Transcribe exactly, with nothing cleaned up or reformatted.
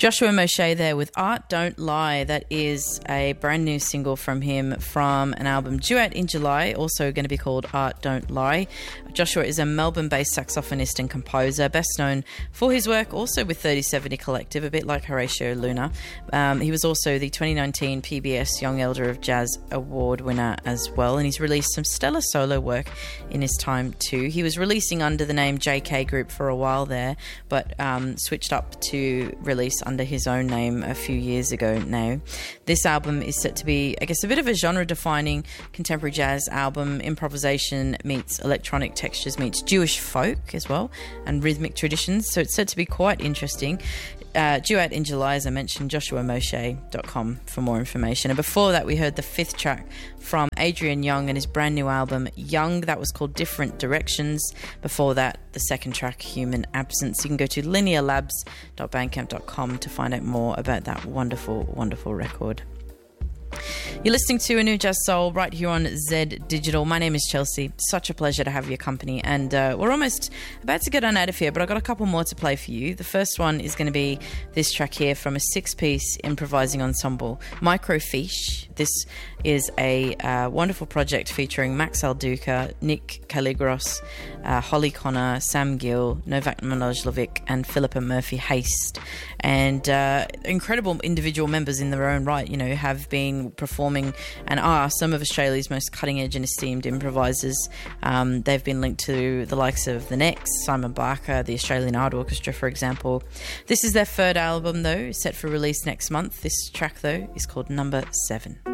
Joshua Moshe there with Art Don't Lie. That is a brand new single from him from an album due out in July, also going to be called Art Don't Lie. Joshua is a Melbourne-based saxophonist and composer, best known for his work also with thirty seventy Collective, a bit like Horatio Luna. Um, he was also the twenty nineteen P B S Young Elder of Jazz Award winner as well, and he's released some stellar solo work in his time too. He was releasing under the name J K Group for a while there, but um, switched up to release under his own name a few years ago now. This album is set to be, I guess, a bit of a genre-defining contemporary jazz album. Improvisation meets electronic textures meets Jewish folk as well, and rhythmic traditions, so it's said to be quite interesting. Uh, due out in July, as I mentioned, joshua moshe dot com for more information. And before that, we heard the fifth track from Adrian Young and his brand new album, Young. That was called Different Directions. Before that, the second track, Human Absence. You can go to linear labs dot bandcamp dot com to find out more about that wonderful, wonderful record. You're listening to A New Jazz Soul right here on Z Digital. My name is Chelsea. Such a pleasure to have your company. And uh, we're almost about to get on out of here, but I've got a couple more to play for you. The first one is going to be this track here from a six-piece improvising ensemble, Microfiche. This is a uh, wonderful project featuring Max Al Duca, Nick Caligros, uh, Holly Connor, Sam Gill, Novak Manojlovic, and Philippa Murphy Haste. And uh, incredible individual members in their own right, you know, have been performing and are some of Australia's most cutting-edge and esteemed improvisers. Um, they've been linked to the likes of The Next, Simon Barker, the Australian Art Orchestra, for example. This is their third album, though, set for release next month. This track, though, is called Number Seven.